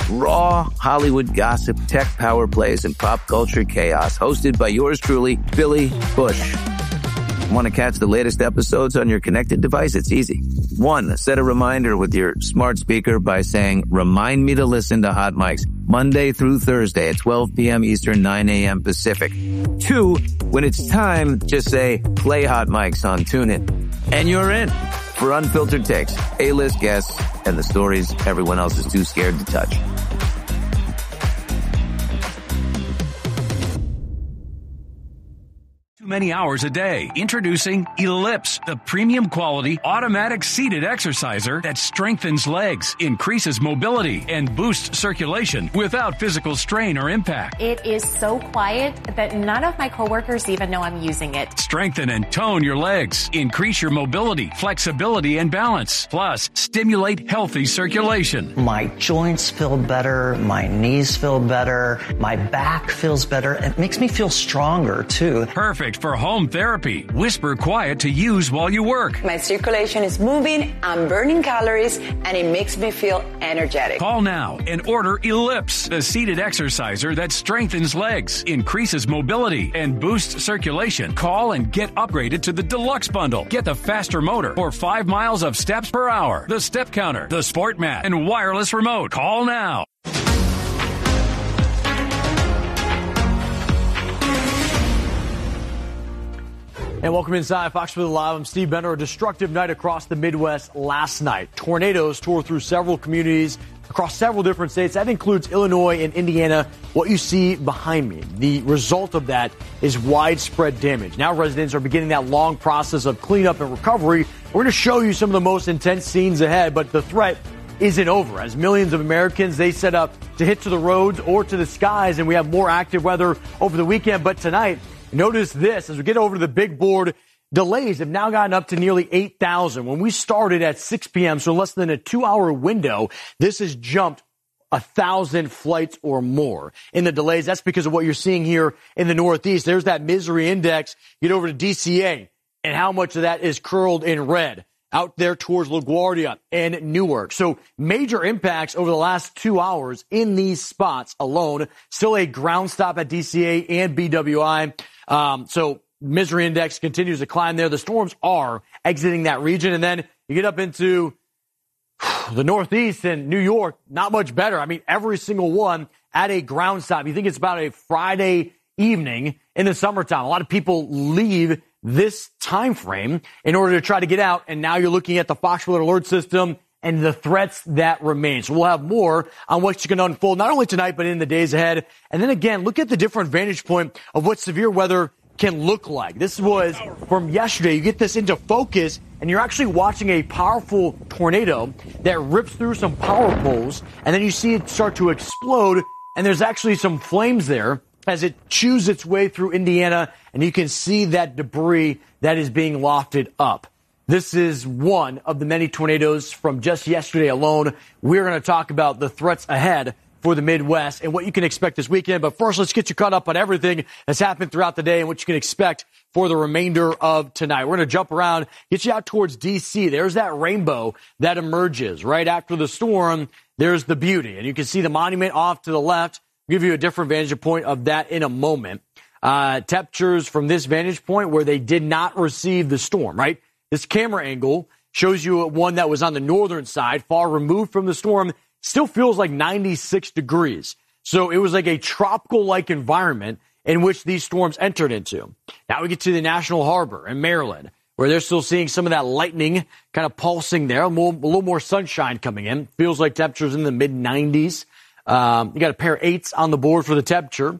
Raw Hollywood gossip, tech power plays, and pop culture chaos. Hosted by yours truly, Billy Bush. Want to catch the latest episodes on your connected device? It's easy. 1. Set a reminder with your smart speaker by saying, "Remind me to listen to Hot Mics Monday through Thursday at 12 p.m. Eastern, 9 a.m. Pacific." 2. When it's time, just say, "Play Hot Mics" on TuneIn. And you're in for unfiltered takes, A-list guests, and the stories everyone else is too scared to touch. Many hours a day. Introducing Ellipse, the premium quality automatic seated exerciser that strengthens legs, increases mobility, and boosts circulation without physical strain or impact. It is so quiet that none of my coworkers even know I'm using it. Strengthen and tone your legs. Increase your mobility, flexibility, and balance. Plus, stimulate healthy circulation. My joints feel better. My knees feel better. My back feels better. It makes me feel stronger, too. Perfect for home therapy. Whisper quiet to use while you work. My circulation is moving, I'm burning calories, and it makes me feel energetic. Call now and order Ellipse, the seated exerciser that strengthens legs, increases mobility, and boosts circulation. Call and get upgraded to the Deluxe Bundle. Get the faster motor for 5 miles of steps per hour, the step counter, the sport mat, and wireless remote. Call now. And welcome inside Fox Sports Live. I'm Steve Bender. A destructive night across the Midwest last night. Tornadoes tore through several communities across several different states. That includes Illinois and Indiana. What you see behind me, the result of that is widespread damage. Now residents are beginning that long process of cleanup and recovery. We're going to show you some of the most intense scenes ahead, but the threat isn't over. As millions of Americans, they set up to hit to the roads or to the skies, and we have more active weather over the weekend. But tonight, notice this, as we get over to the big board, delays have now gotten up to nearly 8,000. When we started at 6 p.m., so less than a 2-hour window, this has jumped 1,000 flights or more in the delays. That's because of what you're seeing here in the Northeast. There's that misery index. Get over to DCA, and how much of that is curled in red out there towards LaGuardia and Newark. So major impacts over the last 2 hours in these spots alone. Still a ground stop at DCA and BWI. So misery index continues to climb there. The storms are exiting that region. And then you get up into the Northeast and New York, not much better. I mean, every single one at a ground stop. You think it's about a Friday evening in the summertime. A lot of people leave this time frame in order to try to get out. And now you're looking at the Fox Weather Alert System and the threats that remain. So we'll have more on what's going to unfold, not only tonight, but in the days ahead. And then again, look at the different vantage point of what severe weather can look like. This was from yesterday. You get this into focus, and you're actually watching a powerful tornado that rips through some power poles, and then you see it start to explode, and there's actually some flames there as it chews its way through Indiana, and you can see that debris that is being lofted up. This is one of the many tornadoes from just yesterday alone. We're going to talk about the threats ahead for the Midwest and what you can expect this weekend. But first, let's get you caught up on everything that's happened throughout the day and what you can expect for the remainder of tonight. We're going to jump around, get you out towards D.C. There's that rainbow that emerges right after the storm. There's the beauty, and you can see the monument off to the left. I'll give you a different vantage point of that in a moment. Temperatures from this vantage point where they did not receive the storm, right? This camera angle shows you one that was on the northern side, far removed from the storm. Still feels like 96 degrees. So it was like a tropical-like environment in which these storms entered into. Now we get to the National Harbor in Maryland, where they're still seeing some of that lightning kind of pulsing there. A little more sunshine coming in. Feels like temperatures in the mid-90s. You got a pair of 8s on the board for the temperature.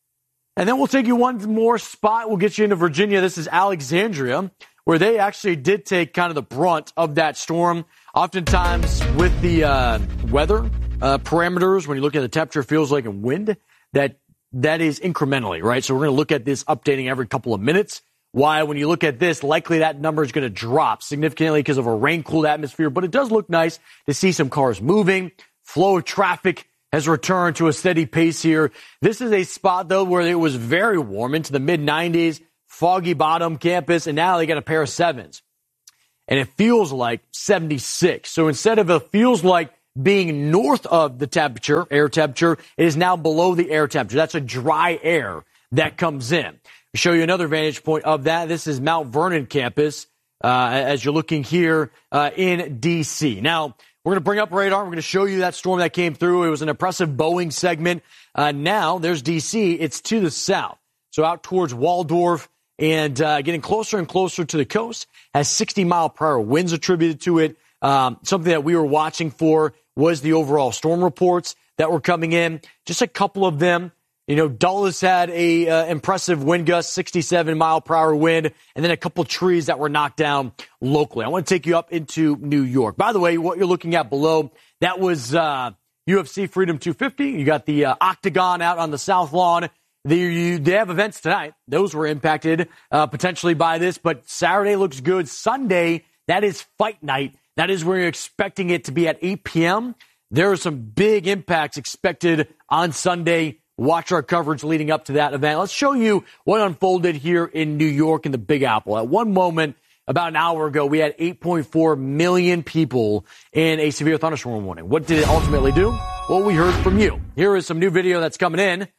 And then we'll take you one more spot. We'll get you into Virginia. This is Alexandria, where they actually did take kind of the brunt of that storm. Oftentimes with the weather parameters, when you look at the temperature, feels like a wind, that is incrementally, right? So we're going to look at this updating every couple of minutes. While when you look at this, likely that number is going to drop significantly because of a rain-cooled atmosphere. But it does look nice to see some cars moving. Flow of traffic has returned to a steady pace here. This is a spot, though, where it was very warm into the mid-90s, Foggy Bottom campus, and now they got a pair of 7s. And it feels like 76. So instead of it feels like being north of the temperature, air temperature, it is now below the air temperature. That's a dry air that comes in. I'll show you another vantage point of that. This is Mount Vernon campus, as you're looking here in D.C. Now, we're going to bring up radar. We're going to show you that storm that came through. It was an impressive Boeing segment. Now, there's D.C. It's to the south, so out towards Waldorf and getting closer and closer to the coast. Has 60-mile-per-hour winds attributed to it. Something that we were watching for was the overall storm reports that were coming in. Just a couple of them. You know, Dulles had a impressive wind gust, 67-mile-per-hour wind, and then a couple trees that were knocked down locally. I want to take you up into New York. By the way, what you're looking at below, that was UFC Freedom 250. You got the Octagon out on the South Lawn. They have events tonight. Those were impacted potentially by this, but Saturday looks good. Sunday, that is fight night. That is where you're expecting it to be at 8 p.m. There are some big impacts expected on Sunday. Watch our coverage leading up to that event. Let's show you what unfolded here in New York in the Big Apple. At one moment, about an hour ago, we had 8.4 million people in a severe thunderstorm warning. What did it ultimately do? Well, we heard from you. Here is some new video that's coming in.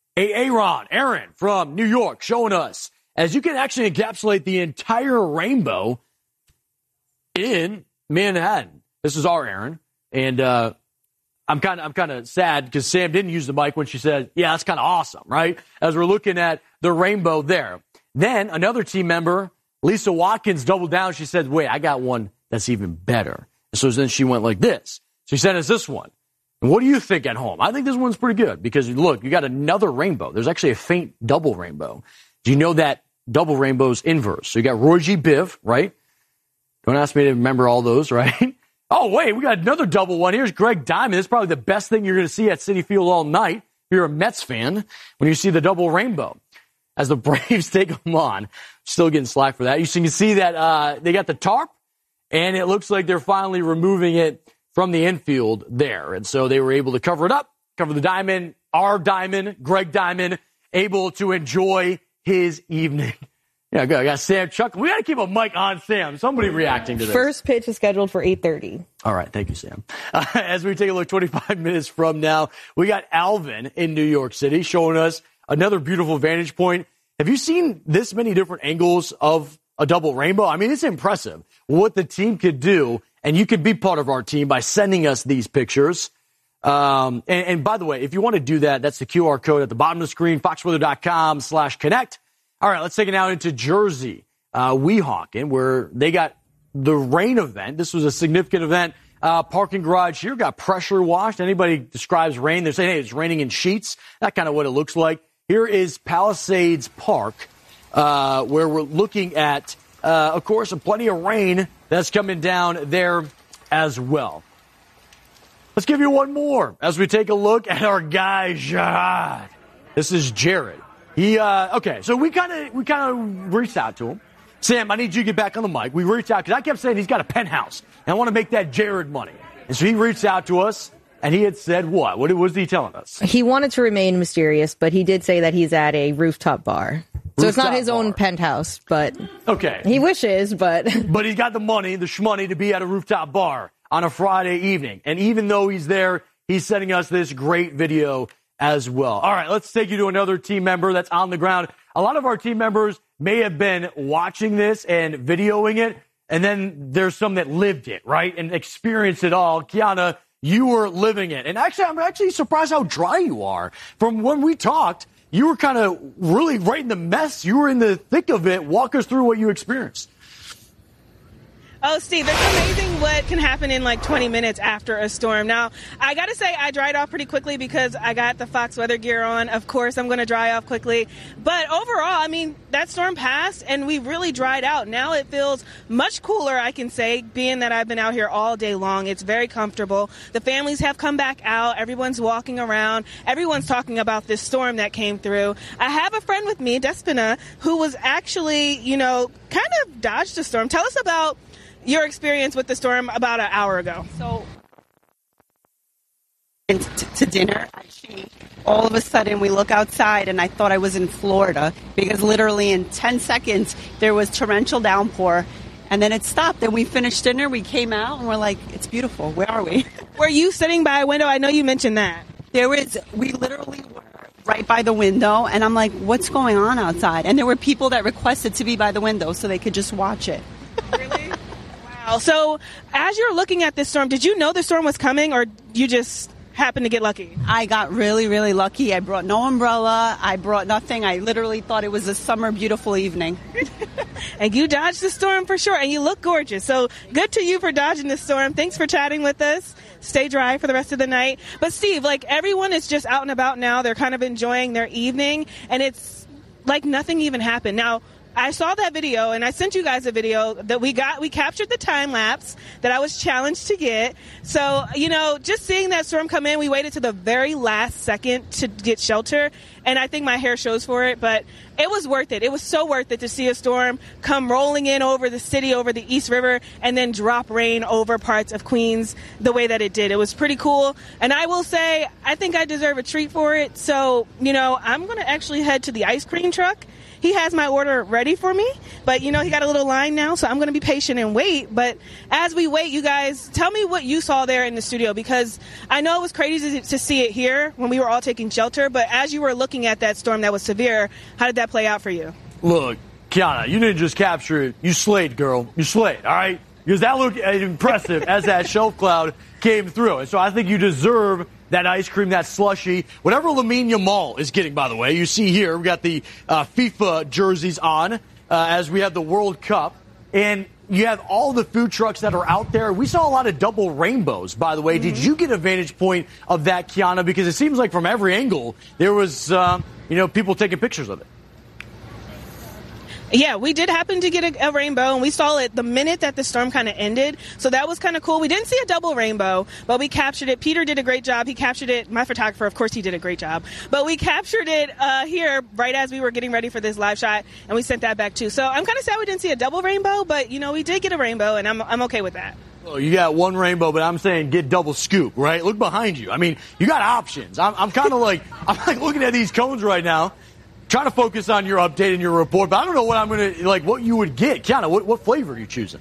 Aaron from New York showing us, as you can actually encapsulate the entire rainbow in Manhattan. This is our Aaron, and I'm kind of sad because Sam didn't use the mic when she said, yeah, that's kind of awesome, right? As we're looking at the rainbow there. Then another team member, Lisa Watkins, doubled down. She said, wait, I got one that's even better. And so then she went like this. She sent us this one. And what do you think at home? I think this one's pretty good because, look, you got another rainbow. There's actually a faint double rainbow. Do you know that double rainbow's inverse? So you got Roy G. Biv, right? Don't ask me to remember all those, right? Oh, wait, we got another double one. Here's Greg Diamond. This is probably the best thing you're going to see at Citi Field all night. If you're a Mets fan, when you see the double rainbow. As the Braves take them on, still getting slack for that. You can see that they got the tarp, and it looks like they're finally removing it from the infield there. And so they were able to cover it up, cover the diamond, our diamond, Greg Diamond, able to enjoy his evening. Yeah, good. I got Sam Chuck. We got to keep a mic on Sam. Somebody reacting to this. First pitch is scheduled for 8:30. All right. Thank you, Sam. As we take a look 25 minutes from now, we got Alvin in New York City showing us another beautiful vantage point. Have you seen this many different angles of a double rainbow? I mean, it's impressive what the team could do, and you could be part of our team by sending us these pictures. And by the way, if you want to do that, that's the QR code at the bottom of the screen, foxweather.com/connect. All right, let's take it now into Jersey, Weehawken, where they got the rain event. This was a significant event. Parking garage here got pressure washed. Anybody describes rain, they're saying, hey, it's raining in sheets. That's kind of what it looks like. Here is Palisades Park, where we're looking at, of course, plenty of rain that's coming down there as well. Let's give you one more as we take a look at our guy, Jihad. This is Jared. Okay, so we kind of reached out to him. Sam, I need you to get back on the mic. We reached out because I kept saying he's got a penthouse, and I want to make that Jared money. And so he reached out to us, and he had said what? What was he telling us? He wanted to remain mysterious, but he did say that he's at a rooftop bar. So it's not his own penthouse, but okay, he wishes, but he's got the money, the shmoney to be at a rooftop bar on a Friday evening. And even though he's there, he's sending us this great video as well. All right, let's take you to another team member that's on the ground. A lot of our team members may have been watching this and videoing it, and then there's some that lived it, right, and experienced it all. Kiana, you were living it. And actually, I'm actually surprised how dry you are. From when we talked, you were kind of really right in the mess. You were in the thick of it. Walk us through what you experienced. Oh, Steve, it's amazing what can happen in like 20 minutes after a storm. Now, I got to say I dried off pretty quickly because I got the Fox weather gear on. Of course, I'm going to dry off quickly. But overall, I mean, that storm passed and we really dried out. Now it feels much cooler, I can say, being that I've been out here all day long. It's very comfortable. The families have come back out. Everyone's walking around. Everyone's talking about this storm that came through. I have a friend with me, Despina, who was actually, kind of dodged the storm. Tell us about your experience with the storm about an hour ago. So, to dinner, actually, all of a sudden we look outside and I thought I was in Florida because literally in 10 seconds there was torrential downpour and then it stopped. Then we finished dinner, we came out and we're like, it's beautiful. Where are we? Were you sitting by a window? I know you mentioned that. We literally were right by the window, and I'm like, what's going on outside? And there were people that requested to be by the window so they could just watch it. Really? Wow. So as you're looking at this storm, did you know the storm was coming, or you just happened to get lucky? I got really, really lucky. I brought no umbrella. I brought nothing. I literally thought it was a summer beautiful evening. And you dodged the storm for sure, and you look gorgeous. So good to you for dodging the storm. Thanks for chatting with us. Stay dry for the rest of the night. But Steve, like, everyone is just out and about now. They're kind of enjoying their evening, and it's like nothing even happened. Now, I saw that video, and I sent you guys a video that we captured the time lapse that I was challenged to get. So, just seeing that storm come in, we waited to the very last second to get shelter, and I think my hair shows for it, but it was worth it. It was so worth it to see a storm come rolling in over the city, over the East River, and then drop rain over parts of Queens the way that it did. It was pretty cool, and I will say, I think I deserve a treat for it. So, I'm going to actually head to the ice cream truck. He has my order ready for me, but, he got a little line now, so I'm going to be patient and wait. But as we wait, you guys, tell me what you saw there in the studio, because I know it was crazy to see it here when we were all taking shelter, but as you were looking at that storm that was severe, how did that play out for you? Look, Kiana, you didn't just capture it. You slayed, girl. You slayed, all right? Because that looked impressive as that shelf cloud came through. And so I think you deserve that ice cream, that slushy, whatever Lamine Yamal is getting, by the way. You see here, we got the FIFA jerseys on as we have the World Cup. And you have all the food trucks that are out there. We saw a lot of double rainbows, by the way. Mm-hmm. Did you get a vantage point of that, Kiana? Because it seems like from every angle, there was, people taking pictures of it. Yeah, we did happen to get a rainbow, and we saw it the minute that the storm kind of ended. So that was kind of cool. We didn't see a double rainbow, but we captured it. Peter did a great job. He captured it. My photographer, of course, he did a great job. But we captured it here right as we were getting ready for this live shot, and we sent that back too. So I'm kind of sad we didn't see a double rainbow, but, we did get a rainbow, and I'm okay with that. Well, you got one rainbow, but I'm saying get double scoop, right? Look behind you. I mean, you got options. I'm kind of like, I'm looking at these cones right now, trying to focus on your update and your report, but I don't know what I'm going to, what you would get. Kiana, what flavor are you choosing?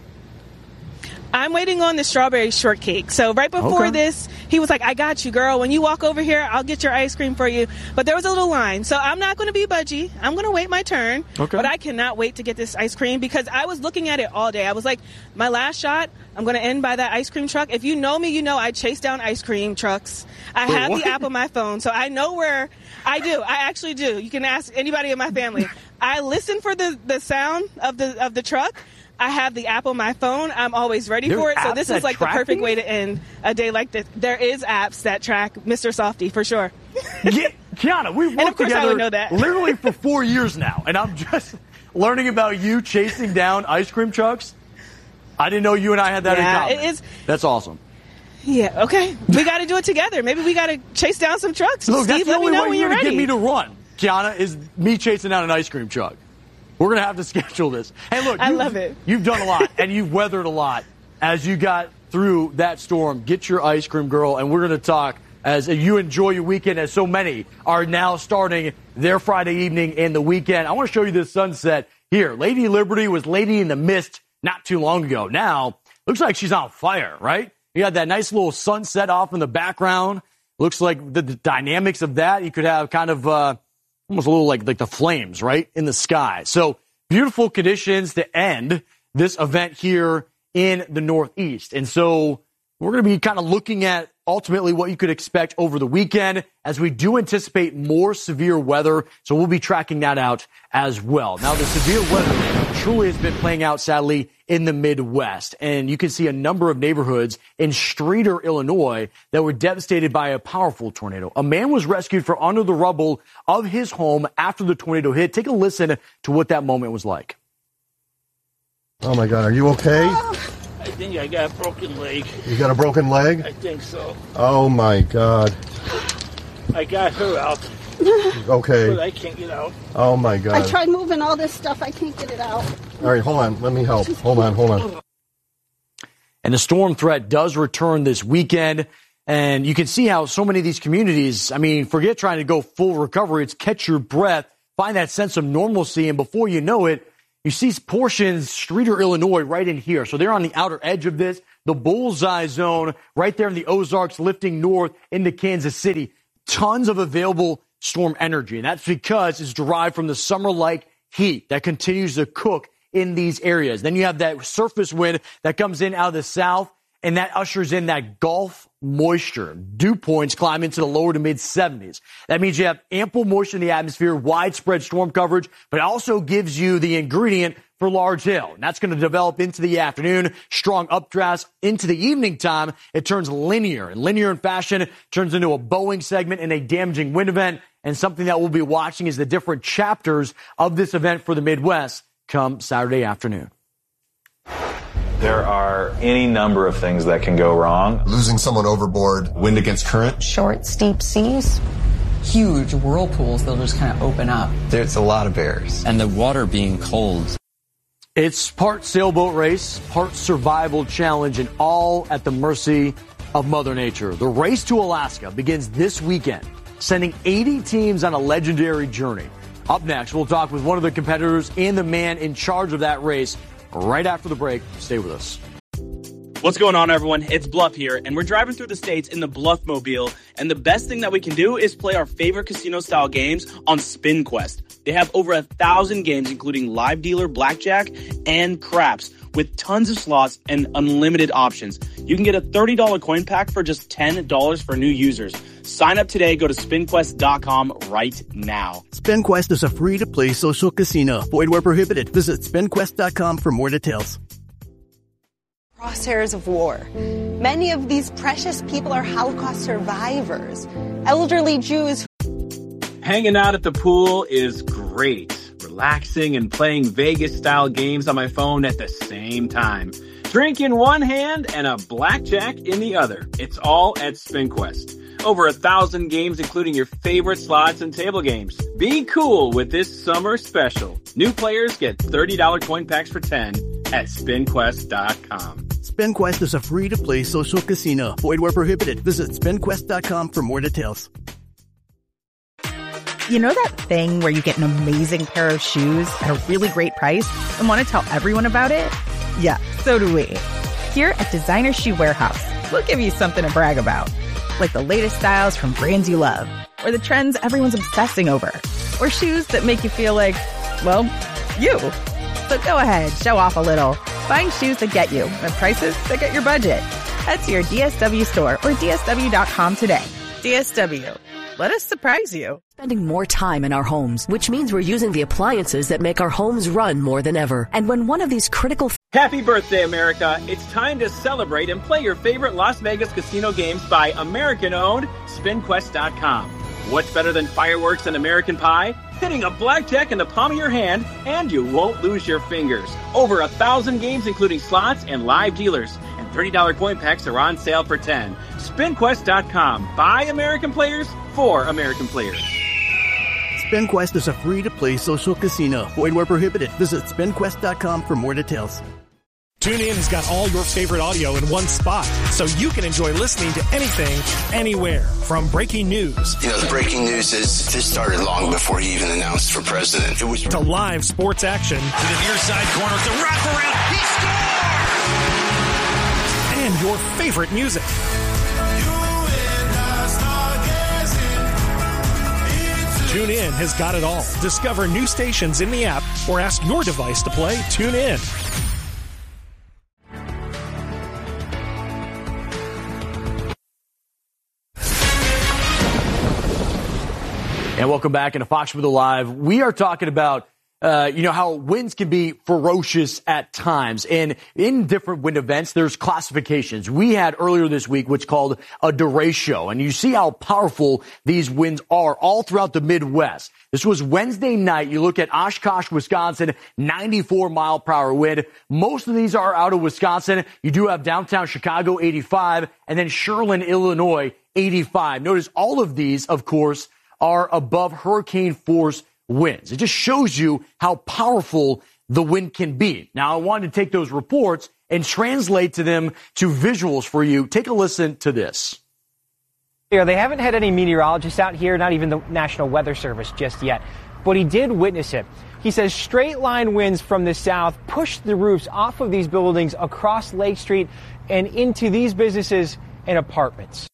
I'm waiting on the strawberry shortcake. So right before this, he was like, I got you, girl. When you walk over here, I'll get your ice cream for you. But there was a little line. So I'm not going to be budgy. I'm going to wait my turn. Okay. But I cannot wait to get this ice cream because I was looking at it all day. I was like, my last shot, I'm going to end by that ice cream truck. If you know me, you know I chase down ice cream trucks. I have the app on my phone, so I know where. I do. I actually do. You can ask anybody in my family. I listen for the sound of the truck. I have the app on my phone. I'm always ready for it. So this is like the perfect way to end a day like this. There is apps that track Mr. Softy for sure. Yeah, Kiana, we've worked together I would know that. literally for 4 years now, and I'm just learning about you chasing down ice cream trucks. I didn't know you and I had that in common. It is. That's awesome. Yeah, okay. We got to do it together. Maybe we got to chase down some trucks. Look, Steve, that's the let me only know way when you're you're going to ready. get me to run, Kiana, is me chasing down an ice cream truck. We're going to have to schedule this. Hey, look, I love it. You've done a lot, and you've weathered a lot as you got through that storm. Get your ice cream, girl, and we're going to talk as you enjoy your weekend, as so many are now starting their Friday evening and the weekend. I want to show you this sunset here. Lady Liberty was Lady in the Mist not too long ago. Now, looks like she's on fire, right? You got that nice little sunset off in the background. Looks like the dynamics of that. You could have kind of almost a little like the flames, right, in the sky. So beautiful conditions to end this event here in the Northeast. And so we're going to be kind of looking at ultimately what you could expect over the weekend as we do anticipate more severe weather. So we'll be tracking that out as well. Now, the severe weather truly has been playing out, sadly, in the Midwest. And you can see a number of neighborhoods in Streator, Illinois, that were devastated by a powerful tornado. A man was rescued from under the rubble of his home after the tornado hit. Take a listen to what that moment was like. Oh, my God. Are you okay? I think I got a broken leg. You got a broken leg? I think so. Oh, my God. I got her out. Okay. But I can't get out. Oh, my God. I tried moving all this stuff. I can't get it out. All right, hold on. Let me help. Hold on. And the storm threat does return this weekend. And you can see how so many of these communities, I mean, forget trying to go full recovery. It's catch your breath, find that sense of normalcy. And before you know it, you see portions, Streator, Illinois, right in here. So they're on the outer edge of this. the bullseye zone right there in the Ozarks, lifting north into Kansas City. Tons of available storm energy, and that's because it's derived from the summer-like heat that continues to cook in these areas. Then you have that surface wind that comes in out of the south, and that ushers in that Gulf moisture. Dew points climb into the lower to mid 70s. That means you have ample moisture in the atmosphere, widespread storm coverage, but it also gives you the ingredient for large hail. And that's going to develop into the afternoon. Strong updrafts into the evening time. It turns linear. And linear in fashion turns into a Boeing segment and a damaging wind event. And something that we'll be watching is the different chapters of this event for the Midwest come Saturday afternoon. There are any number of things that can go wrong. Losing someone overboard, wind against current. Short, steep seas. Huge whirlpools that'll just kind of open up. There's a lot of bears. And the water being cold. It's part sailboat race, part survival challenge, and all at the mercy of Mother Nature. The race to Alaska begins this weekend, sending 80 teams on a legendary journey. Up next, we'll talk with one of the competitors and the man in charge of that race right after the break. Stay with us. What's going on, everyone? It's Bluff here, and we're driving through the states in the Bluffmobile, and the best thing that we can do is play our favorite casino-style games on SpinQuest. They have over 1,000 games, including live dealer, blackjack, and craps, with tons of slots and unlimited options. You can get a $30 coin pack for just $10 for new users. Sign up today. Go to SpinQuest.com right now. SpinQuest is a free-to-play social casino. Void where prohibited. Visit SpinQuest.com for more details. Crosshairs of war. Many of these precious people are Holocaust survivors. Elderly Jews. Hanging out at the pool is great. Relaxing and playing Vegas-style games on my phone at the same time. Drink in one hand and a blackjack in the other. It's all at SpinQuest. Over 1,000 games, including your favorite slots and table games. Be cool with this summer special. New players get $30 coin packs for $10 at SpinQuest.com. SpinQuest is a free-to-play social casino. Void where prohibited. Visit SpinQuest.com for more details. You know that thing where you get an amazing pair of shoes at a really great price and want to tell everyone about it? Yeah, so do we. Here at Designer Shoe Warehouse, we'll give you something to brag about. Like the latest styles from brands you love, or the trends everyone's obsessing over, or shoes that make you feel like, well, you. So go ahead, show off a little. Find shoes that get you at prices that get your budget. Head to your DSW store or DSW.com today. DSW. Let us surprise you. Spending more time in our homes, which means we're using the appliances that make our homes run more than ever. And when one of these critical... Happy birthday, America. It's time to celebrate and play your favorite Las Vegas casino games by American-owned SpinQuest.com. What's better than fireworks and American pie? Hitting a blackjack in the palm of your hand, and you won't lose your fingers. Over 1,000 games, including slots and live dealers. And $30 coin packs are on sale for $10. SpinQuest.com. By American players, for American players. SpinQuest is a free-to-play social casino. Void where prohibited. Visit SpinQuest.com for more details. TuneIn has got all your favorite audio in one spot, so you can enjoy listening to anything, anywhere. From breaking news. You know, the breaking news is this started long before he even announced for president. It was to live sports action. To the near side corner, the wraparound. He scores! And your favorite music. TuneIn has got it all. Discover new stations in the app or ask your device to play TuneIn. And welcome back into Fox Weather Live. We are talking about, how winds can be ferocious at times. And in different wind events, there's classifications. We had earlier this week what's called a derecho. And you see how powerful these winds are all throughout the Midwest. This was Wednesday night. You look at Oshkosh, Wisconsin, 94-mile-per-hour wind. Most of these are out of Wisconsin. You do have downtown Chicago, 85, and then Sherland, Illinois, 85. Notice all of these, of course, are above hurricane force winds. It just shows you how powerful the wind can be. Now, I wanted to take those reports and translate to them to visuals for you. Take a listen to this. They haven't had any meteorologists out here, not even the National Weather Service just yet, but he did witness it. He says straight line winds from the south pushed the roofs off of these buildings across Lake Street and into these businesses and apartments.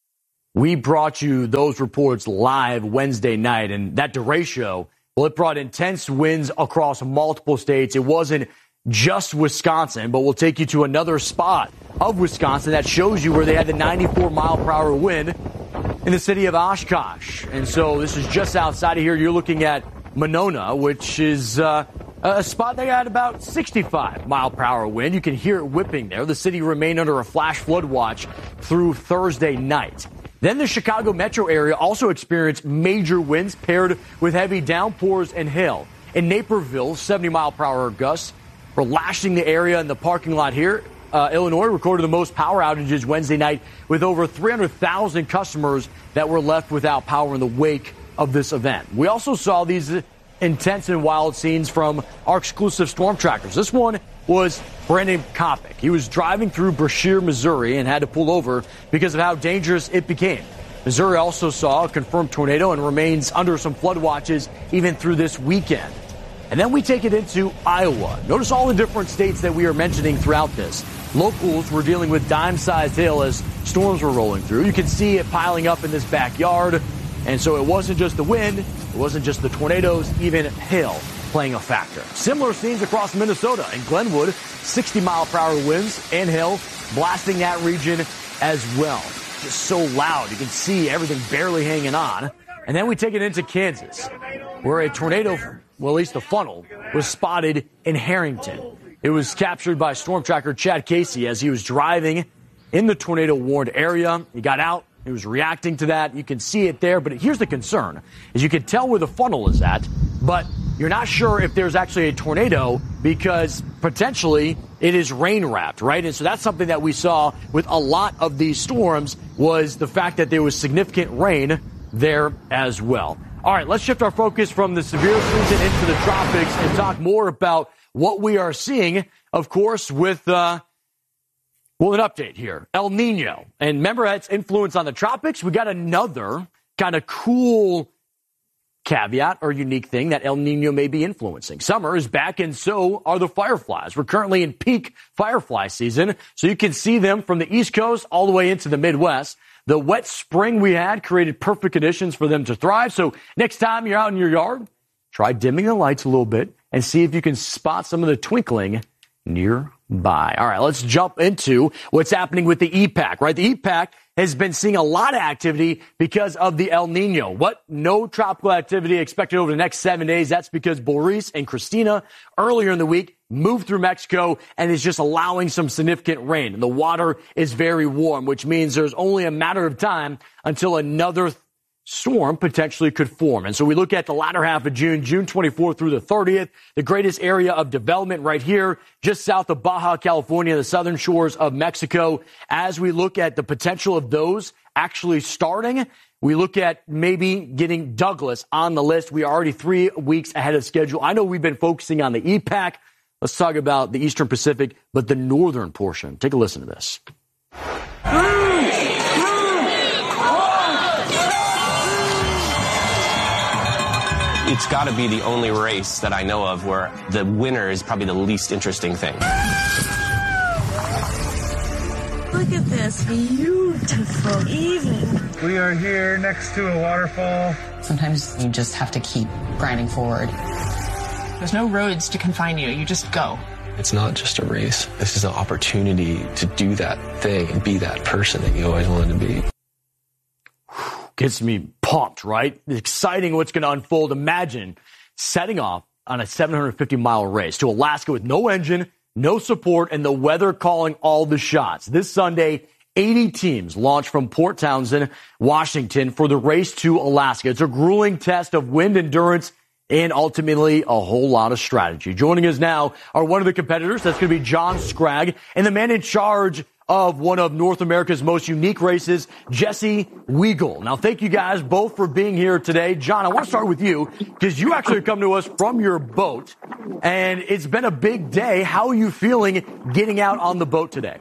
We brought you those reports live Wednesday night, and that derecho, well, it brought intense winds across multiple states. It wasn't just Wisconsin, but we'll take you to another spot of Wisconsin that shows you where they had the 94-mile-per-hour wind in the city of Oshkosh. And so this is just outside of here. You're looking at Monona, which is a spot that had about 65-mile-per-hour wind. You can hear it whipping there. The city remained under a flash flood watch through Thursday night. Then the Chicago metro area also experienced major winds paired with heavy downpours and hail. In Naperville, 70-mile-per-hour gusts were lashing the area in the parking lot here. Illinois recorded the most power outages Wednesday night with over 300,000 customers that were left without power in the wake of this event. We also saw these intense and wild scenes from our exclusive storm trackers. This one was Brandon Kopic. He was driving through Brashear, Missouri, and had to pull over because of how dangerous it became. Missouri also saw a confirmed tornado and remains under some flood watches even through this weekend. And then we take it into Iowa. Notice all the different states that we are mentioning throughout this. Locals were dealing with dime-sized hail as storms were rolling through. You can see it piling up in this backyard. And so it wasn't just the wind, it wasn't just the tornadoes, even hail playing a factor. Similar scenes across Minnesota. In Glenwood, 60-mile-per-hour winds and hail blasting that region as well. Just so loud. You can see everything barely hanging on. And then we take it into Kansas, where a tornado, well, at least the funnel, was spotted in Harrington. It was captured by storm tracker Chad Casey as he was driving in the tornado-warned area. He got out. He was reacting to that. You can see it there. But here's the concern, is you can tell where the funnel is at, but you're not sure if there's actually a tornado because potentially it is rain-wrapped, right? And so that's something that we saw with a lot of these storms was the fact that there was significant rain there as well. All right, let's shift our focus from the severe season into the tropics and talk more about what we are seeing, of course, with, an update here. El Nino. And remember its influence on the tropics? We got another kind of cool caveat or unique thing that El Nino may be influencing. Summer is back, and so are the fireflies. We're currently in peak firefly season, so you can see them from the East Coast all the way into the Midwest. The wet spring we had created perfect conditions for them to thrive. So next time you're out in your yard, try dimming the lights a little bit and see if you can spot some of the twinkling nearby. All right, let's jump into what's happening with the EPAC, right? The EPAC has been seeing a lot of activity because of the El Nino. No tropical activity expected over the next 7 days. That's because Boris and Christina earlier in the week moved through Mexico and is just allowing some significant rain. And the water is very warm, which means there's only a matter of time until another storm potentially could form. And so we look at the latter half of June 24th through the 30th, the greatest area of development right here, just south of Baja California, the southern shores of Mexico. As we look at the potential of those actually starting, we look at maybe getting Douglas on the list. We are already 3 weeks ahead of schedule. I know we've been focusing on the EPAC. Let's talk about the Eastern Pacific, but the northern portion. Take a listen to this. It's got to be the only race that I know of where the winner is probably the least interesting thing. Look at this beautiful evening. We are here next to a waterfall. Sometimes you just have to keep grinding forward. There's no roads to confine you. You just go. It's not just a race. This is an opportunity to do that thing and be that person that you always wanted to be. Gets me pumped, right? It's exciting what's going to unfold. Imagine setting off on a 750-mile race to Alaska with no engine, no support, and the weather calling all the shots. This Sunday, 80 teams launch from Port Townsend, Washington, for the race to Alaska. It's a grueling test of wind endurance and ultimately a whole lot of strategy. Joining us now are one of the competitors. That's going to be John Scragg, and the man in charge of one of North America's most unique races, Jesse Weigel. Now, thank you guys both for being here today. John, I want to start with you because you actually come to us from your boat, and it's been a big day. How are you feeling getting out on the boat today?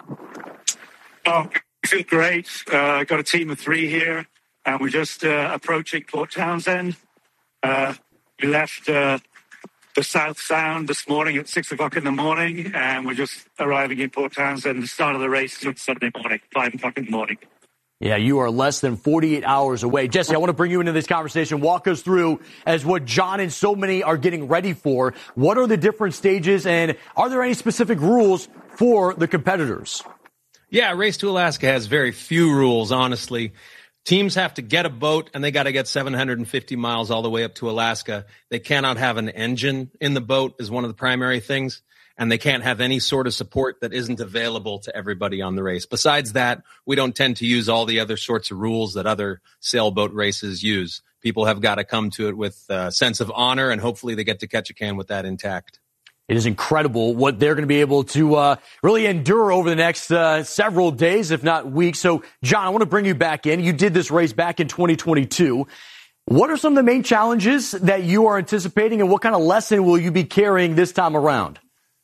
I feel great. Got a team of 3 here, and we're just approaching Port Townsend. We left the South Sound this morning at 6 o'clock in the morning, and we're just arriving in Port Townsend. The start of the race is Sunday morning, 5 o'clock in the morning. Yeah, you are less than 48 hours away. Jesse, I want to bring you into this conversation. Walk us through as what John and so many are getting ready for. What are the different stages, and are there any specific rules for the competitors? Yeah, Race to Alaska has very few rules, honestly. Teams have to get a boat, and they got to get 750 miles all the way up to Alaska. They cannot have an engine in the boat is one of the primary things, and they can't have any sort of support that isn't available to everybody on the race. Besides that, we don't tend to use all the other sorts of rules that other sailboat races use. People have got to come to it with a sense of honor, and hopefully they get to Ketchikan with that intact. It is incredible what they're going to be able to really endure over the next several days, if not weeks. So, John, I want to bring you back in. You did this race back in 2022. What are some of the main challenges that you are anticipating, and what kind of lesson will you be carrying this time around?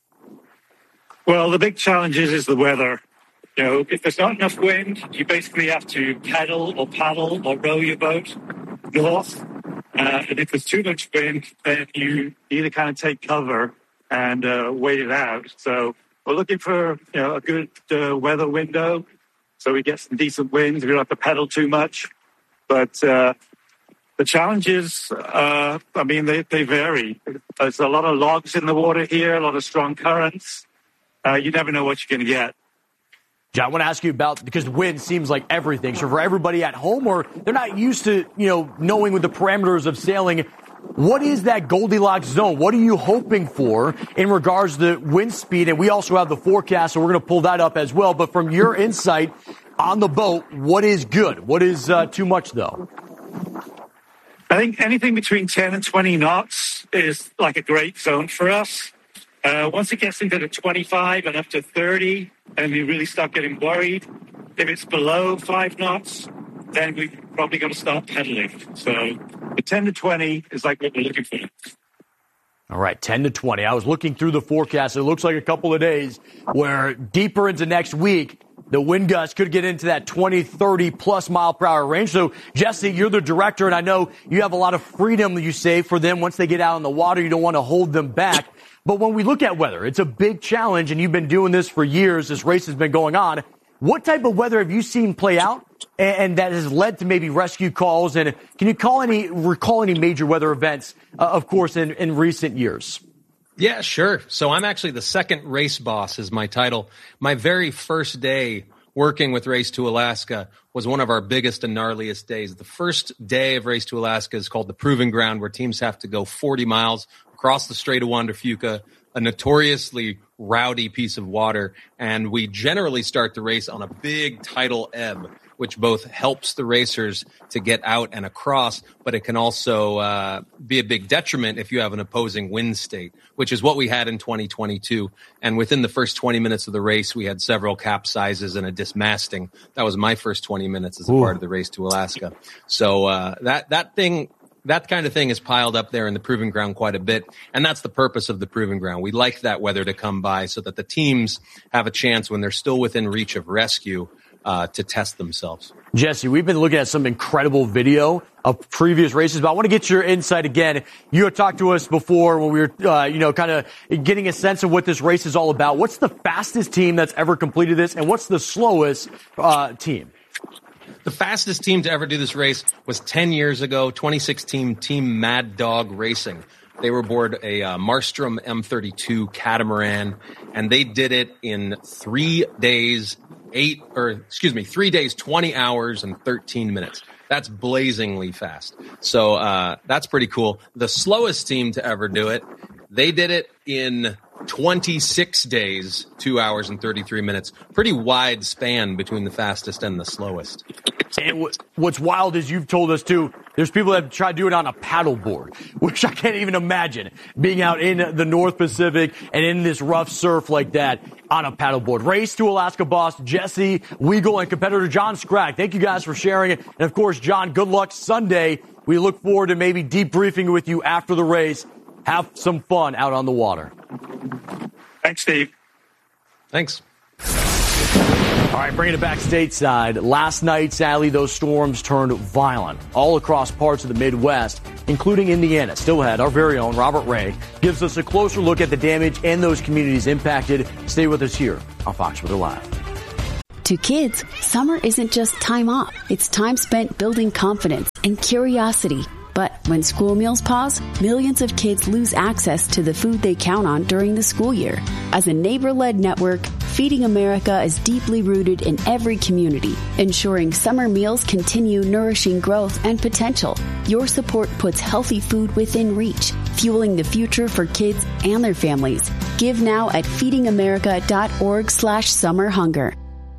Well, the big challenge is the weather. You know, if there's not enough wind, you basically have to pedal or paddle or row your boat north. And if there's too much wind, then you either kind of take cover and wait it out. So we're looking for a good weather window so we get some decent winds. We don't have to pedal too much. But the challenges, they vary. There's a lot of logs in the water here, a lot of strong currents. You never know what you're going to get. John, I want to ask you about, because wind seems like everything. So for everybody at home, or they're not used to, knowing with the parameters of sailing, what is that Goldilocks zone? What are you hoping for in regards to wind speed? And we also have the forecast, so we're going to pull that up as well. But from your insight on the boat, what is good? What is too much, though? I think anything between 10 and 20 knots is like a great zone for us. Once it gets into the 25 and up to 30, and we really start getting worried, if it's below 5 knots, then we've probably got to start pedaling. So the 10 to 20 is like what we're looking for. All right, 10 to 20. I was looking through the forecast. It looks like a couple of days where deeper into next week, the wind gusts could get into that 20, 30 plus mile per hour range. So, Jesse, you're the director, and I know you have a lot of freedom that you say for them once they get out in the water. You don't want to hold them back. But when we look at weather, it's a big challenge, and you've been doing this for years. This race has been going on. What type of weather have you seen play out, and that has led to maybe rescue calls? And can you recall any major weather events, of course, in recent years? Yeah, sure. So I'm actually the second race boss is my title. My very first day working with Race to Alaska was one of our biggest and gnarliest days. The first day of Race to Alaska is called the Proving Ground, where teams have to go 40 miles across the Strait of Juan de Fuca, a notoriously rowdy piece of water. And we generally start the race on a big tidal ebb, which both helps the racers to get out and across, but it can also be a big detriment if you have an opposing wind state, which is what we had in 2022. And within the first 20 minutes of the race, we had several capsizes and a dismasting. That was my first 20 minutes as a part of the Race to Alaska. So that kind of thing is piled up there in the Proving Ground quite a bit, and that's the purpose of the Proving Ground. We like that weather to come by so that the teams have a chance when they're still within reach of rescue to test themselves. Jesse, we've been looking at some incredible video of previous races, but I want to get your insight again. You had talked to us before when we were, kind of getting a sense of what this race is all about. What's the fastest team that's ever completed this, and what's the slowest team? The fastest team to ever do this race was 10 years ago, 2016 Team Mad Dog Racing. They were aboard a Marstrom M32 catamaran, and they did it in 3 days, 20 hours and 13 minutes. That's blazingly fast. So that's pretty cool. The slowest team to ever do it, they did it in 26 days, 2 hours and 33 minutes. Pretty wide span between the fastest and the slowest. And what's wild is you've told us, too, there's people that have tried to do it on a paddleboard, which I can't even imagine being out in the North Pacific and in this rough surf like that on a paddleboard. Race to Alaska boss Jesse Weigel and competitor John Scragg. Thank you guys for sharing it. And, of course, John, good luck Sunday. We look forward to maybe debriefing with you after the race. Have some fun out on the water. Thanks, Steve. Thanks. All right, bringing it back stateside. Last night, sadly, those storms turned violent all across parts of the Midwest, including Indiana. Still ahead, our very own Robert Ray gives us a closer look at the damage and those communities impacted. Stay with us here on Fox Weather Live. To kids, summer isn't just time off. It's time spent building confidence and curiosity. But when school meals pause, millions of kids lose access to the food they count on during the school year. As a neighbor-led network, Feeding America is deeply rooted in every community, ensuring summer meals continue nourishing growth and potential. Your support puts healthy food within reach, fueling the future for kids and their families. Give now at feedingamerica.org/summerhunger.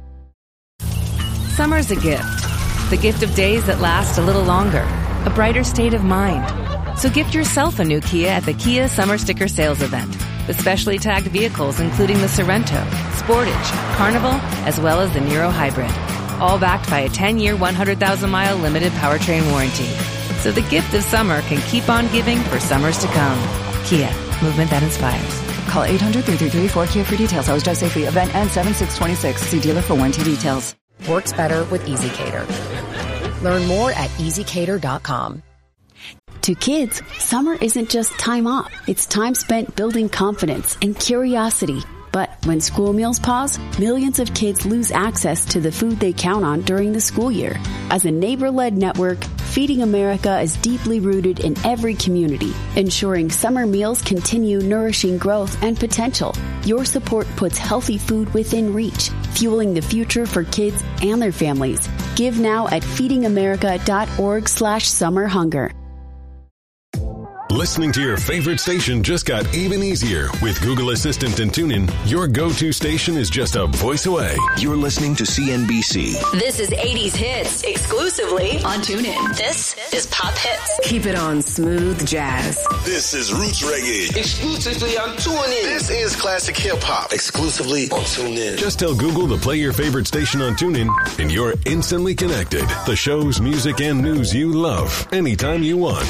Summer's a gift. The gift of days that last a little longer. A brighter state of mind. So gift yourself a new Kia at the Kia Summer Sticker Sales Event. With specially tagged vehicles including the Sorrento, Sportage, Carnival, as well as the Niro Hybrid. All backed by a 10-year, 100,000-mile limited powertrain warranty. So the gift of summer can keep on giving for summers to come. Kia, movement that inspires. Call 800-333-4KIA for details. Always drive safely. Event ends 7/6/26. See dealer for warranty details. Works better with EasyCater. Learn more at EasyCater.com. To kids, summer isn't just time off. It's time spent building confidence and curiosity. But when school meals pause, millions of kids lose access to the food they count on during the school year. As a neighbor-led network, Feeding America is deeply rooted in every community, ensuring summer meals continue nourishing growth and potential. Your support puts healthy food within reach, fueling the future for kids and their families. Give now at feedingamerica.org/summerhunger. Listening to your favorite station just got even easier. With Google Assistant and TuneIn, your go-to station is just a voice away. You're listening to CNBC. This is 80s Hits, exclusively on TuneIn. This is Pop Hits. Keep it on smooth jazz. This is Roots Reggae. Exclusively on TuneIn. This is classic hip-hop. Exclusively on TuneIn. Just tell Google to play your favorite station on TuneIn, and you're instantly connected. The shows, music, and news you love, anytime you want.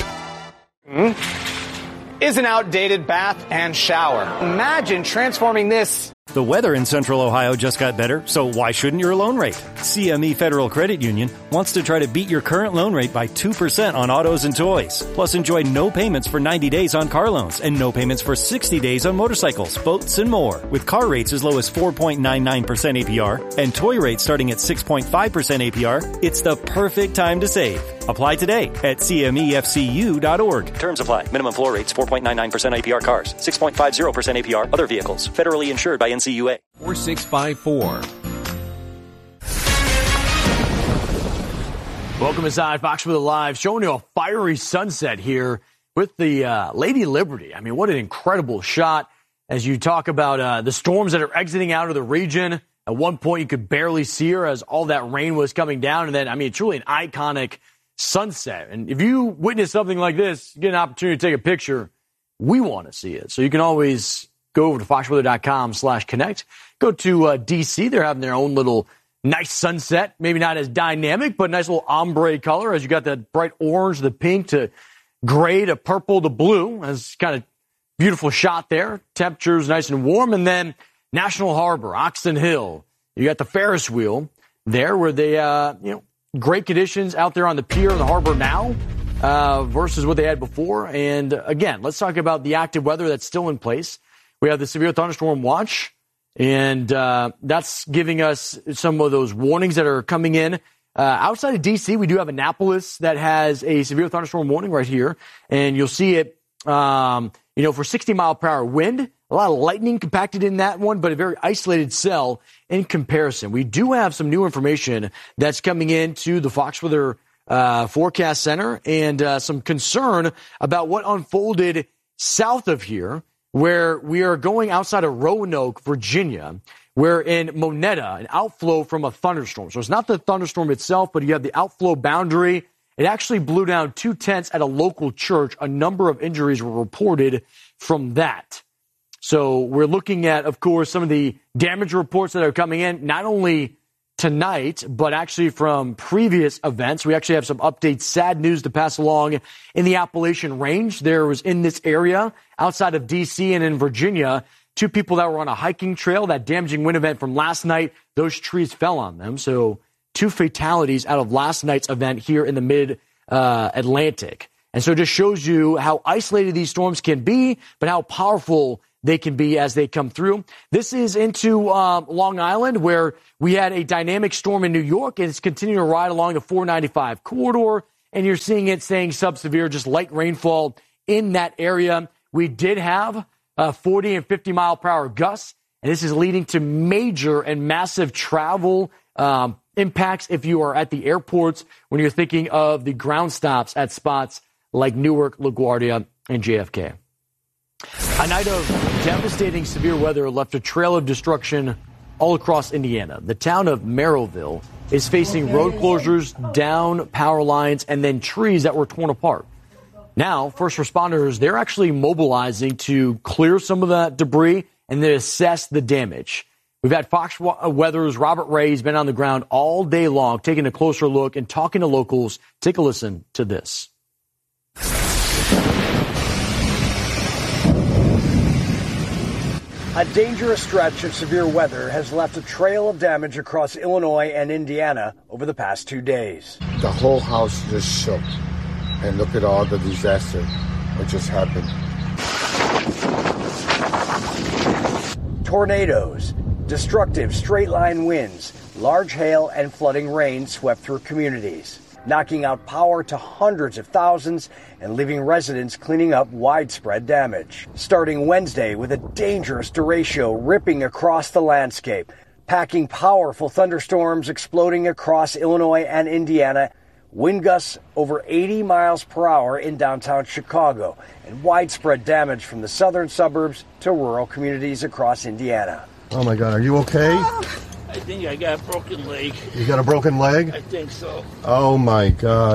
Is an outdated bath and shower. Imagine transforming this. The weather in Central Ohio just got better, so why shouldn't your loan rate? CME Federal Credit Union wants to try to beat your current loan rate by 2% on autos and toys. Plus, enjoy no payments for 90 days on car loans and no payments for 60 days on motorcycles, boats, and more. With car rates as low as 4.99% APR and toy rates starting at 6.5% APR, it's the perfect time to save. Apply today at CMEFCU.org. Terms apply. Minimum floor rates 4.99% APR cars, 6.50% APR other vehicles. Federally insured by NCUA. 4654. Welcome inside Fox Weather Live, showing you a fiery sunset here with the Lady Liberty. I mean, what an incredible shot as you talk about the storms that are exiting out of the region. At one point, you could barely see her as all that rain was coming down. And then, I mean, truly an iconic sunset. And if you witness something like this, you get an opportunity to take a picture. We want to see it. So you can always go over to foxweather.com/connect. Go to D.C. They're having their own little nice sunset. Maybe not as dynamic, but nice little ombre color as you got that bright orange, the pink to gray to purple to blue. It's kind of beautiful shot there. Temperatures nice and warm. And then National Harbor, Oxon Hill. You got the Ferris wheel there where they, great conditions out there on the pier in the harbor now versus what they had before. And again, let's talk about the active weather that's still in place. We have the severe thunderstorm watch, and that's giving us some of those warnings that are coming in. Outside of D.C., we do have Annapolis that has a severe thunderstorm warning right here, and you'll see it, for 60-mile-per-hour wind. A lot of lightning compacted in that one, but a very isolated cell in comparison. We do have some new information that's coming into the Fox Weather Forecast Center and some concern about what unfolded south of here, where we are going outside of Roanoke, Virginia, where in Monetta, an outflow from a thunderstorm. So it's not the thunderstorm itself, but you have the outflow boundary. It actually blew down 2 tents at a local church. A number of injuries were reported from that. So we're looking at, of course, some of the damage reports that are coming in, not only tonight, but actually from previous events. We actually have some updates, sad news to pass along in the Appalachian Range. There was in this area outside of D.C. and in Virginia, two people that were on a hiking trail. That damaging wind event from last night, those trees fell on them. So 2 fatalities out of last night's event here in the mid-Atlantic. And so it just shows you how isolated these storms can be, but how powerful they can be as they come through. This is into Long Island, where we had a dynamic storm in New York, and it's continuing to ride along the 495 corridor. And you're seeing it staying sub-severe, just light rainfall in that area. We did have 40 and 50 mile per hour gusts, and this is leading to major and massive travel impacts if you are at the airports, when you're thinking of the ground stops at spots like Newark, LaGuardia, and JFK. A night of devastating severe weather left a trail of destruction all across Indiana. The town of Merrillville is facing road closures, down power lines, and then trees that were torn apart. Now, first responders, they're actually mobilizing to clear some of that debris and then assess the damage. We've had Fox Weather's Robert Ray. He's been on the ground all day long, taking a closer look and talking to locals. Take a listen to this. A dangerous stretch of severe weather has left a trail of damage across Illinois and Indiana over the past 2 days. The whole house just shook. And look at all the disaster that just happened. Tornadoes, destructive straight-line winds, large hail, and flooding rain swept through communities, knocking out power to hundreds of thousands and leaving residents cleaning up widespread damage. Starting Wednesday with a dangerous derecho ripping across the landscape, packing powerful thunderstorms exploding across Illinois and Indiana, wind gusts over 80 miles per hour in downtown Chicago, and widespread damage from the southern suburbs to rural communities across Indiana. Oh my God, are you okay? I think I got a broken leg. You got a broken leg? I think so. Oh my God.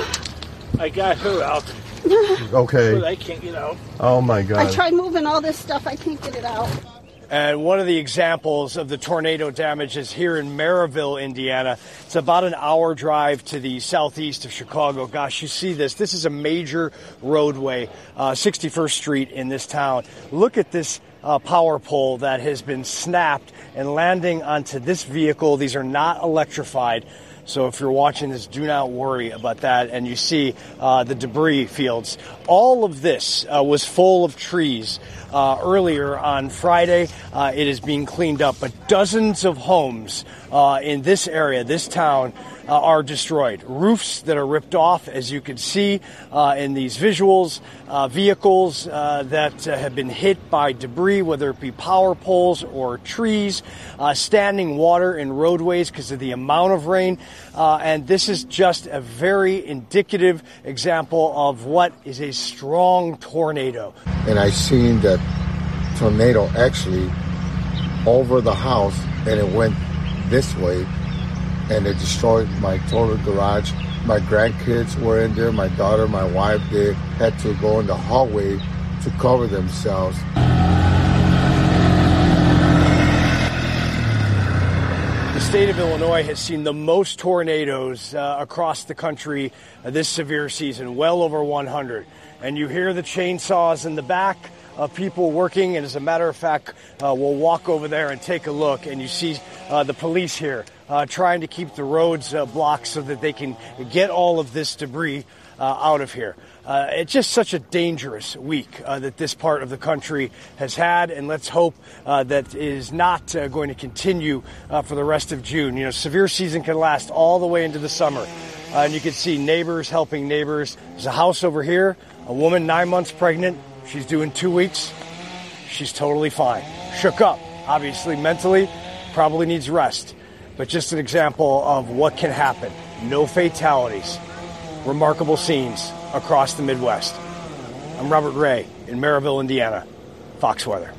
I got her out. Okay. But I can't get out. Oh my God. I tried moving all this stuff. I can't get it out. And one of the examples of the tornado damage is here in Merrillville, Indiana. It's about an hour drive to the southeast of Chicago. Gosh, you see this. This is a major roadway, 61st Street in this town. Look at this power pole that has been snapped and landing onto this vehicle. These are not electrified. So if you're watching this, do not worry about that. And you see the debris fields. All of this was full of trees earlier on Friday. It is being cleaned up, but dozens of homes in this area, this town, are destroyed. Roofs that are ripped off, as you can see in these visuals. Vehicles that have been hit by debris, whether it be power poles or trees. Standing water in roadways because of the amount of rain. And this is just a very indicative example of what is a strong tornado. And I seen that tornado actually over the house, and it went this way, and it destroyed my total garage. My grandkids were in there, my daughter, my wife, they had to go in the hallway to cover themselves. The state of Illinois has seen the most tornadoes across the country this severe season, well over 100. And you hear the chainsaws in the back of people working, and as a matter of fact, we'll walk over there and take a look, and you see the police here trying to keep the roads blocked so that they can get all of this debris out of here. It's just such a dangerous week that this part of the country has had, and let's hope that it is not going to continue for the rest of June. You know, severe season can last all the way into the summer, and you can see neighbors helping neighbors. There's a house over here, a woman 9 months pregnant. She's doing 2 weeks. She's totally fine. Shook up, obviously, mentally, probably needs rest. But just an example of what can happen. No fatalities. Remarkable scenes across the Midwest. I'm Robert Ray in Merrillville, Indiana. Fox Weather.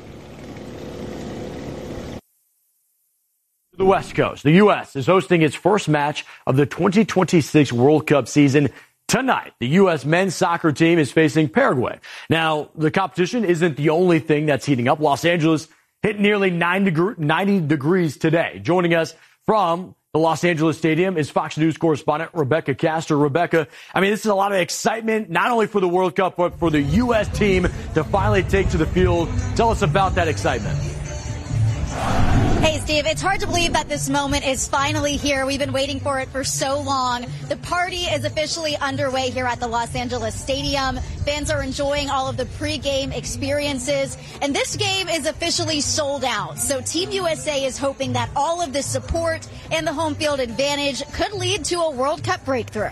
The West Coast. The U.S. is hosting its first match of the 2026 World Cup season. Tonight, the U.S. men's soccer team is facing Paraguay. Now, the competition isn't the only thing that's heating up. Los Angeles hit nearly 90 degrees today. Joining us from the Los Angeles Stadium is Fox News correspondent Rebecca Castor. Rebecca, I mean, this is a lot of excitement, not only for the World Cup, but for the U.S. team to finally take to the field. Tell us about that excitement. Hey, Steve, it's hard to believe that this moment is finally here. We've been waiting for it for so long. The party is officially underway here at the Los Angeles Stadium. Fans are enjoying all of the pregame experiences, and this game is officially sold out. So Team USA is hoping that all of the support and the home field advantage could lead to a World Cup breakthrough.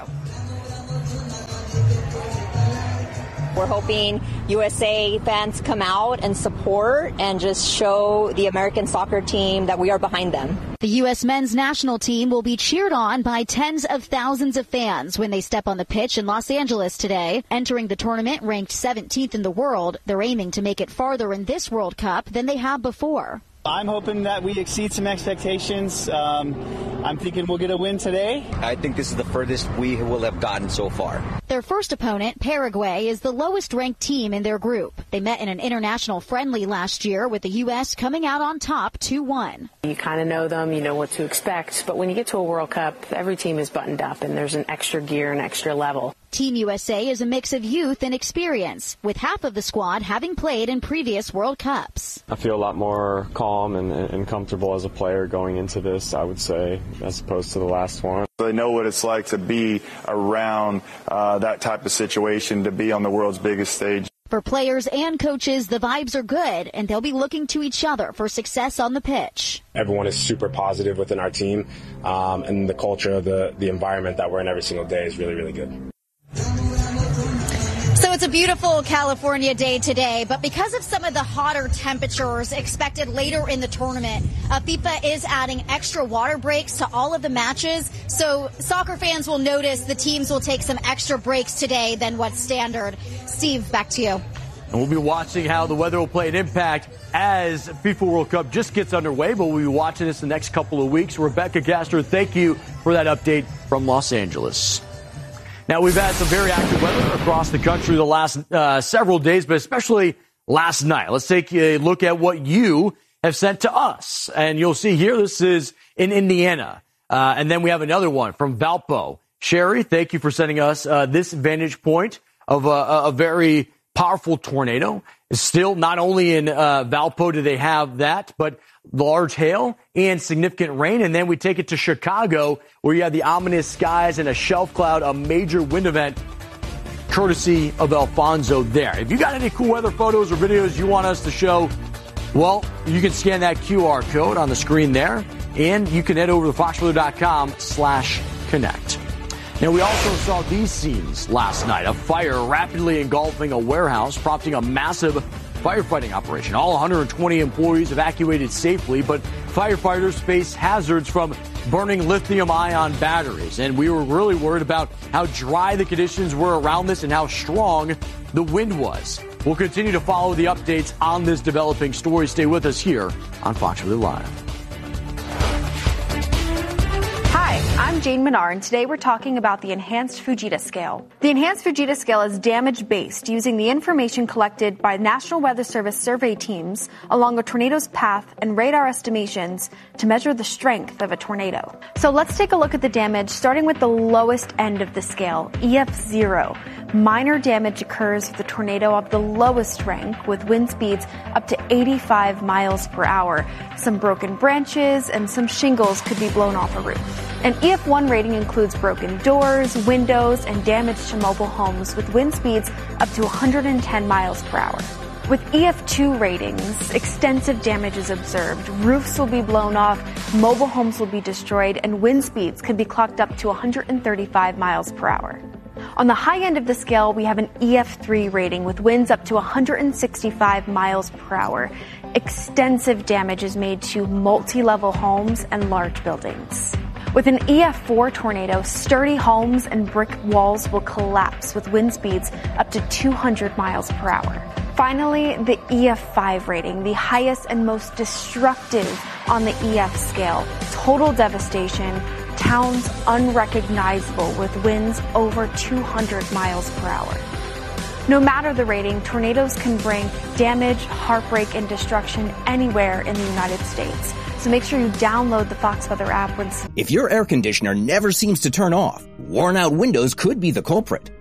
We're hoping USA fans come out and support and just show the American soccer team that we are behind them. The U.S. men's national team will be cheered on by tens of thousands of fans when they step on the pitch in Los Angeles today. Entering the tournament ranked 17th in the world, they're aiming to make it farther in this World Cup than they have before. I'm hoping that we exceed some expectations. I'm thinking we'll get a win today. I think this is the furthest we will have gotten so far. Their first opponent, Paraguay, is the lowest-ranked team in their group. They met in an international friendly last year with the U.S. coming out on top 2-1. You kind of know them, you know what to expect, but when you get to a World Cup, every team is buttoned up and there's an extra gear, an extra level. Team USA is a mix of youth and experience, with half of the squad having played in previous World Cups. I feel a lot more calm and comfortable as a player going into this, I would say, as opposed to the last one. They know what it's like to be around that type of situation, to be on the world's biggest stage. For players and coaches, the vibes are good, and they'll be looking to each other for success on the pitch. Everyone is super positive within our team, and the culture of the environment that we're in every single day is really, really good. So it's a beautiful California day today, but because of some of the hotter temperatures expected later in the tournament, FIFA is adding extra water breaks to all of the matches. So soccer fans will notice the teams will take some extra breaks today than what's standard. Steve, back to you. And we'll be watching how the weather will play an impact as FIFA World Cup just gets underway, but we'll be watching this the next couple of weeks. Rebecca Castro, thank you for that update from Los Angeles. Now, we've had some very active weather across the country the last several days, but especially last night. Let's take a look at what you have sent to us. And you'll see here, this is in Indiana. And then we have another one from Valpo. Sherry, thank you for sending us this vantage point of a very powerful tornado. It's still not only in Valpo do they have that, but large hail and significant rain. And then we take it to Chicago, where you have the ominous skies and a shelf cloud, a major wind event, courtesy of Alfonso there. If you got any cool weather photos or videos you want us to show, well, you can scan that QR code on the screen there, and you can head over to foxweather.com/connect. Now, we also saw these scenes last night, a fire rapidly engulfing a warehouse, prompting a massive firefighting operation. All 120 employees evacuated safely, but firefighters face hazards from burning lithium-ion batteries. And we were really worried about how dry the conditions were around this and how strong the wind was. We'll continue to follow the updates on this developing story. Stay with us here on Fox Weather Live. Hi, I'm Jane Menard, and today we're talking about the Enhanced Fujita Scale. The Enhanced Fujita Scale is damage-based, using the information collected by National Weather Service survey teams along a tornado's path and radar estimations to measure the strength of a tornado. So let's take a look at the damage, starting with the lowest end of the scale, EF0. Minor damage occurs with the tornado of the lowest rank, with wind speeds up to 85 miles per hour. Some broken branches and some shingles could be blown off a roof. An EF1 rating includes broken doors, windows, and damage to mobile homes with wind speeds up to 110 miles per hour. With EF2 ratings, extensive damage is observed. Roofs will be blown off, mobile homes will be destroyed, and wind speeds could be clocked up to 135 miles per hour. On the high end of the scale, we have an EF3 rating with winds up to 165 miles per hour. Extensive damage is made to multi-level homes and large buildings. With an EF4 tornado, sturdy homes and brick walls will collapse with wind speeds up to 200 miles per hour. Finally, the EF5 rating, the highest and most destructive on the EF scale. Total devastation, towns unrecognizable with winds over 200 miles per hour. No matter the rating, tornadoes can bring damage, heartbreak, and destruction anywhere in the United States. So make sure you download the Fox Weather app. If your air conditioner never seems to turn off, worn-out windows could be the culprit.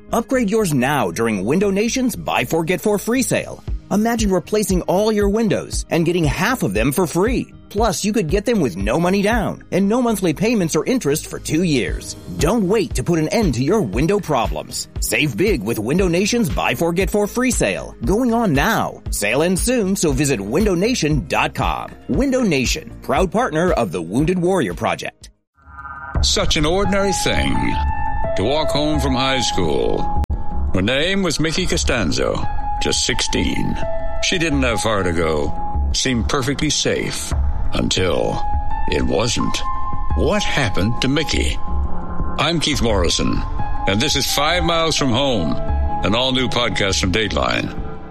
Upgrade yours now during Window Nation's Buy 4 Get 4 free sale. Imagine replacing all your windows and getting half of them for free. Plus, you could get them with no money down and no monthly payments or interest for 2 years. Don't wait to put an end to your window problems. Save big with Window Nation's Buy 4 Get 4 free sale. Going on now. Sale ends soon, so visit windownation.com. Window Nation, proud partner of the Wounded Warrior Project. Such an ordinary thing to walk home from high school. Her name was Mickey Costanzo, just 16. She didn't have far to go. Seemed perfectly safe until it wasn't. What happened to Mickey? I'm Keith Morrison, and this is 5 Miles from Home, an all-new podcast from Dateline.